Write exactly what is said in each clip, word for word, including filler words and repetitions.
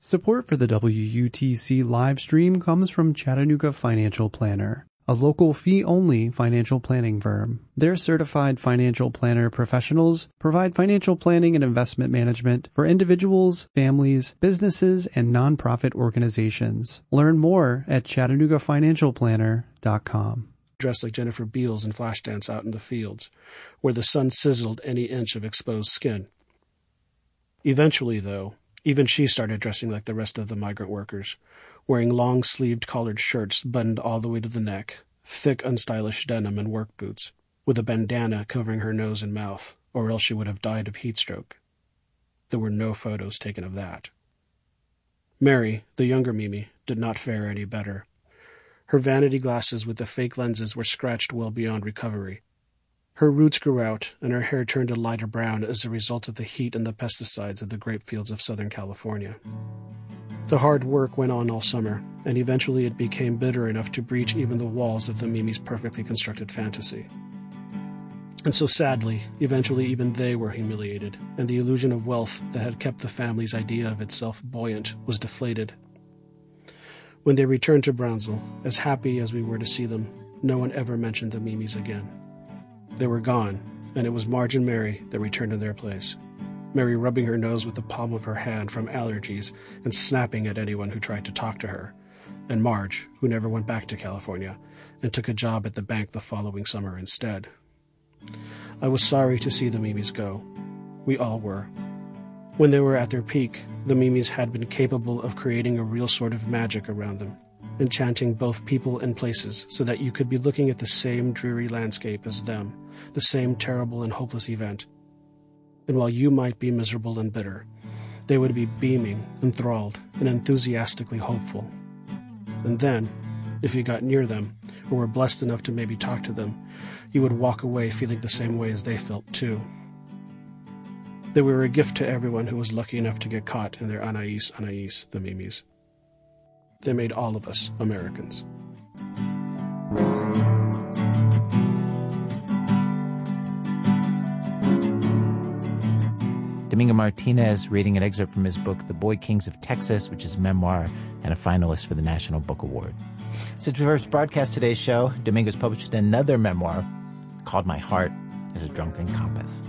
Support for the W U T C live stream comes from Chattanooga Financial Planner, a local fee-only financial planning firm. Their certified financial planner professionals provide financial planning and investment management for individuals, families, businesses, and nonprofit organizations. Learn more at chattanooga financial planner dot com. Dressed like Jennifer Beals in Flashdance out in the fields, where the sun sizzled any inch of exposed skin. Eventually, though, even she started dressing like the rest of the migrant workers, wearing long-sleeved collared shirts buttoned all the way to the neck, thick, unstylish denim and work boots, with a bandana covering her nose and mouth, or else she would have died of heat stroke. There were no photos taken of that. Mary, the younger Mimi, did not fare any better. Her vanity glasses with the fake lenses were scratched well beyond recovery. Her roots grew out, and her hair turned a lighter brown as a result of the heat and the pesticides of the grape fields of Southern California. The hard work went on all summer, and eventually it became bitter enough to breach even the walls of the Mimi's perfectly constructed fantasy. And so sadly, eventually even they were humiliated, and the illusion of wealth that had kept the family's idea of itself buoyant was deflated. When they returned to Brownsville, as happy as we were to see them, no one ever mentioned the Mimis again. They were gone, and it was Marge and Mary that returned to their place. Mary rubbing her nose with the palm of her hand from allergies and snapping at anyone who tried to talk to her, and Marge, who never went back to California and took a job at the bank the following summer instead. I was sorry to see the Mimis go. We all were. When they were at their peak, the Mimis had been capable of creating a real sort of magic around them, enchanting both people and places so that you could be looking at the same dreary landscape as them, the same terrible and hopeless event. And while you might be miserable and bitter, they would be beaming, enthralled, and enthusiastically hopeful. And then, if you got near them, or were blessed enough to maybe talk to them, you would walk away feeling the same way as they felt too. They were a gift to everyone who was lucky enough to get caught in their Anais Anais, the Mimis. They made all of us Americans. Domingo Martinez reading an excerpt from his book, The Boy Kings of Texas, which is a memoir and a finalist for the National Book Award. Since we first broadcast today's show, Domingo's published another memoir called My Heart is a Drunken Compass.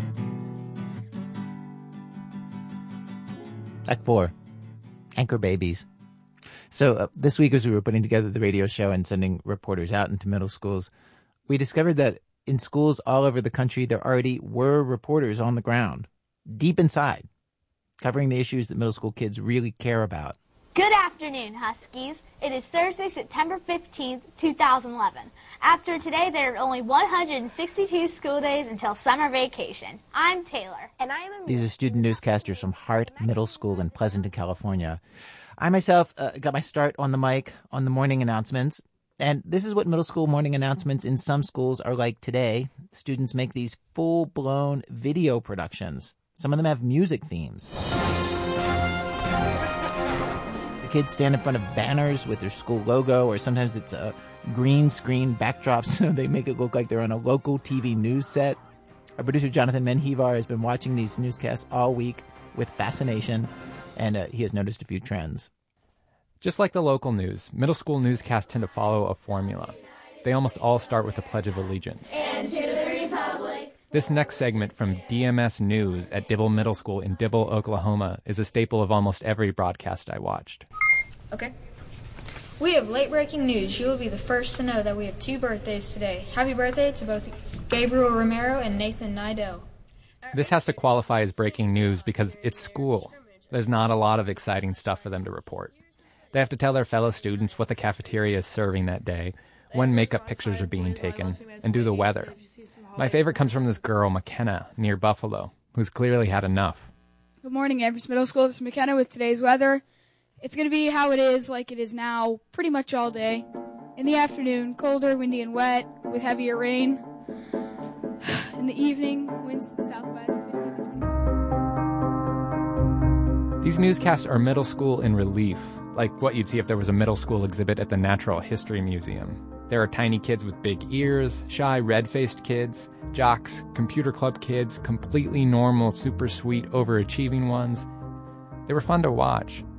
Act four, Anchor Babies. So uh, this week, as we were putting together the radio show and sending reporters out into middle schools, we discovered that in schools all over the country, there already were reporters on the ground, deep inside, covering the issues that middle school kids really care about. Good afternoon, Huskies. It is Thursday, September fifteenth, two thousand eleven. After today, there are only one hundred sixty-two school days until summer vacation. I'm Taylor. And I am... These are student newscasters from Hart Middle School in Pleasanton, California. I myself uh, got my start on the mic on the morning announcements. And this is what middle school morning announcements in some schools are like today. Students make these full-blown video productions. Some of them have music themes. Kids stand in front of banners with their school logo, or sometimes it's a green screen backdrop, so they make it look like they're on a local T V news set. Our producer, Jonathan Menjivar, has been watching these newscasts all week with fascination, and uh, he has noticed a few trends. Just like the local news, middle school newscasts tend to follow a formula. They almost all start with the Pledge of Allegiance. And to the Republic. This next segment from D M S News at Dibble Middle School in Dibble, Oklahoma, is a staple of almost every broadcast I watched. Okay. We have late-breaking news. You will be the first to know that we have two birthdays today. Happy birthday to both Gabriel Romero and Nathan Nidell. This has to qualify as breaking news because it's school. There's not a lot of exciting stuff for them to report. They have to tell their fellow students what the cafeteria is serving that day, when makeup pictures are being taken, and do the weather. My favorite comes from this girl, McKenna, near Buffalo, who's clearly had enough. Good morning, Amherst Middle School. This is McKenna with today's weather. It's going to be how it is, like it is now, pretty much all day. In the afternoon, colder, windy, and wet, with heavier rain. In the evening, winds to the southwest, fifteen to twenty. These newscasts are middle school in relief, like what you'd see if there was a middle school exhibit at the Natural History Museum. There are tiny kids with big ears, shy, red-faced kids, jocks, computer club kids, completely normal, super sweet, overachieving ones. They were fun to watch.